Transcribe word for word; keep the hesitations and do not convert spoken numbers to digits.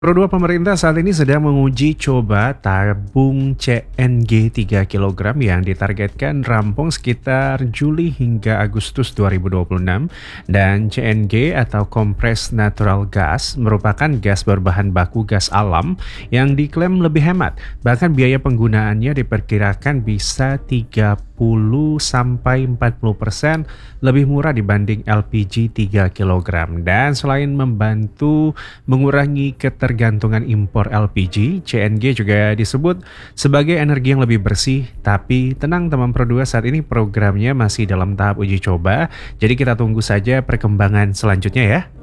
Pro dua pemerintah saat ini sedang menguji coba tabung C N G tiga kilogram yang ditargetkan rampung sekitar Juli hingga Agustus dua ribu dua puluh enam. Dan C N G atau Compressed Natural Gas merupakan gas berbahan baku gas alam yang diklaim lebih hemat. Bahkan biaya penggunaannya diperkirakan bisa tiga puluh sampai empat puluh persen lebih murah dibanding L P G tiga kilogram. Dan selain membantu mengurangi ketergantungan impor L P G, C N G juga disebut sebagai energi yang lebih bersih. Tapi tenang teman Pro dua, saat ini programnya masih dalam tahap uji coba, jadi kita tunggu saja perkembangan selanjutnya ya.